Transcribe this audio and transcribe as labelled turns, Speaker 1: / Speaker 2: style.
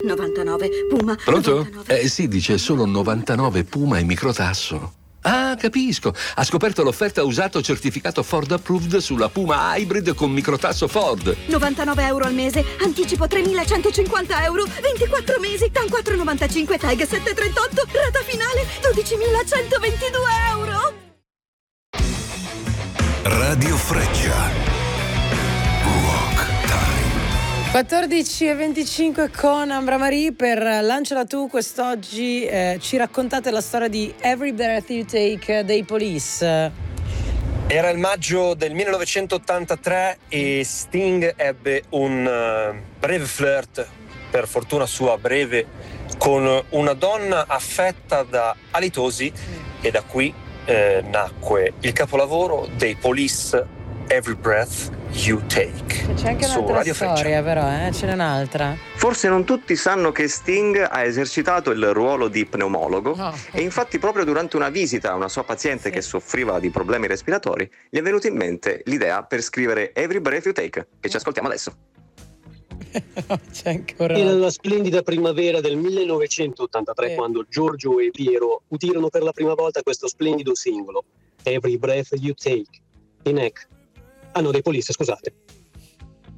Speaker 1: 99 Puma.
Speaker 2: Pronto?
Speaker 1: 99.
Speaker 2: Sì, dice solo 99 Puma e microtasso. Ah, capisco. Ha scoperto l'offerta usato certificato Ford Approved sulla Puma Hybrid con microtasso Ford.
Speaker 1: 99 euro al mese, anticipo 3.150 euro, 24 mesi, TAN 4,95, TAG 738, rata finale 12.122 euro.
Speaker 3: Radio Freccia. Rock Time.
Speaker 4: 14:25 con Ambra Marie per Lanciala tu. Quest'oggi ci raccontate la storia di Every Breath You Take dei Police.
Speaker 5: Era il maggio del 1983 e Sting ebbe un breve flirt, per fortuna sua breve, con una donna affetta da alitosi e da qui nacque il capolavoro dei Police, Every Breath You Take.
Speaker 4: C'è anche
Speaker 5: su
Speaker 4: un'altra
Speaker 5: Radio
Speaker 4: storia,
Speaker 5: Freccia.
Speaker 4: però, ce n'è un'altra.
Speaker 6: Forse non tutti sanno che Sting ha esercitato il ruolo di pneumologo e infatti proprio durante una visita a una sua paziente che soffriva di problemi respiratori gli è venuta in mente l'idea per scrivere Every Breath You Take, che ci ascoltiamo adesso.
Speaker 4: C'è ancora.
Speaker 7: Era la splendida primavera del 1983 quando Giorgio e Piero utirono per la prima volta questo splendido singolo, Every Breath You Take, in EC. Ah no, dei Police, scusate.